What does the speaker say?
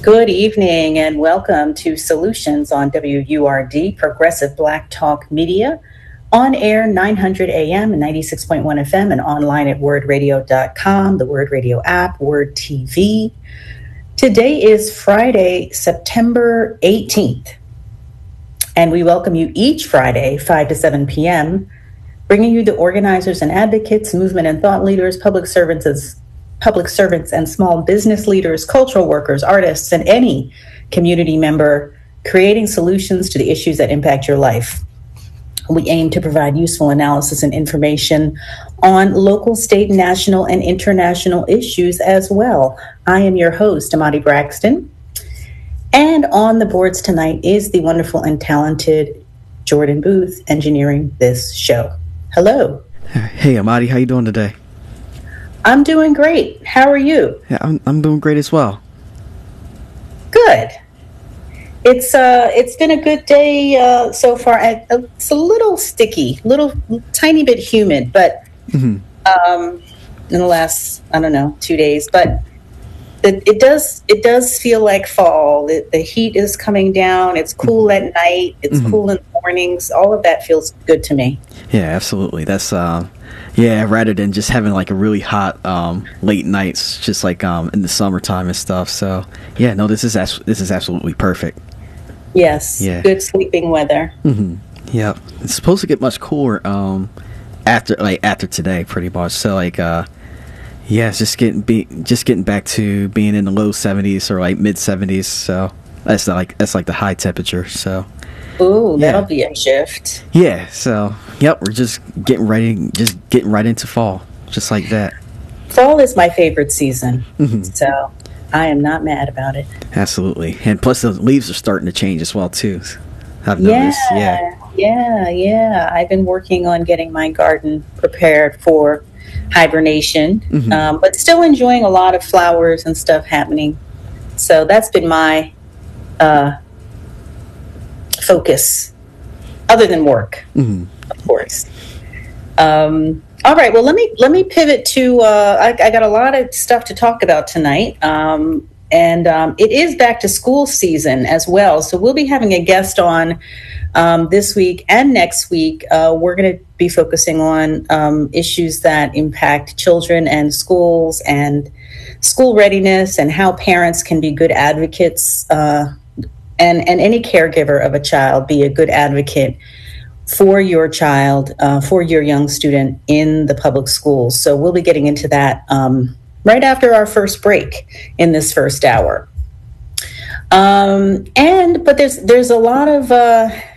Good evening and welcome to Solutions on WURD, Progressive Black Talk Media, on air 900 AM and 96.1 FM and online at wordradio.com, the Word Radio app, Word TV. Today is Friday, September 18th, and we welcome you each Friday, 5 to 7 p.m., bringing you the organizers and advocates, movement and thought leaders, public servants and small business leaders, cultural workers, artists, and any community member creating solutions to the issues that impact your life. We aim to provide useful analysis and information on local, state, national, and international issues as well. I am your host, Amadi Braxton. And on the boards tonight is the wonderful and talented Jordan Booth, engineering this show. Hello. Hey, Amadi, how you doing today? I'm doing great. How are you? Yeah, I'm doing great as well. Good. It's been a good day so far. It's a little sticky, tiny bit humid, but in the last 2 days. But it does feel like fall. The heat is coming down. It's cool at night. It's cool in the mornings. All of that feels good to me. Yeah, absolutely. That's rather than just having like a really hot late nights, just like in the summertime and stuff. So yeah, no, this is absolutely perfect. Yes, yeah. Good sleeping weather. Yeah, it's supposed to get much cooler after today, pretty much. So it's just getting back to being in the low 70s or like mid 70s. So that's like the high temperature. So. Ooh, that'll be a shift. Yeah, so yep, we're just getting right into fall, just like that. Fall is my favorite season, so I am not mad about it. Absolutely, and plus the leaves are starting to change as well too. I've noticed. Yeah. I've been working on getting my garden prepared for hibernation, but still enjoying a lot of flowers and stuff happening. So that's been my focus, other than work, of course. All right. Well, let me pivot to. I got a lot of stuff to talk about tonight, and it is back to school season as well. So we'll be having a guest on this week and next week. We're going to be focusing on issues that impact children and schools and school readiness and how parents can be good advocates. And any caregiver of a child be a good advocate for your child, for your young student in the public schools. So we'll be getting into that right after our first break in this first hour. But there's a lot of